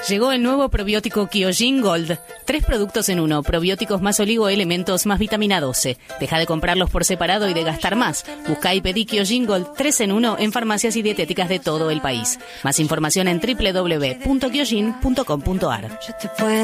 Llegó el nuevo probiótico Kyojin Gold. 3 productos en uno, probióticos más oligoelementos más vitamina 12. Deja de comprarlos por separado y de gastar más. Busca y pedí Kyojin Gold 3 en 1 en farmacias y dietéticas de todo el país. Más información en www.kyojin.com.ar.